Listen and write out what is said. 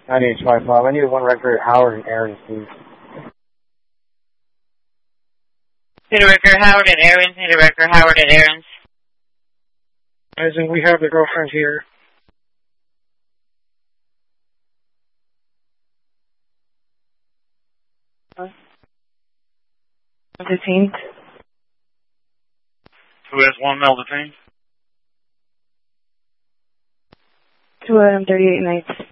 9855. I need one record Howard and Aaron, please. Need a record Howard and Aaron's. Need a record Howard and Aaron's. As in, we have the girlfriend here. Detained. Who has one male detained? 238 nights.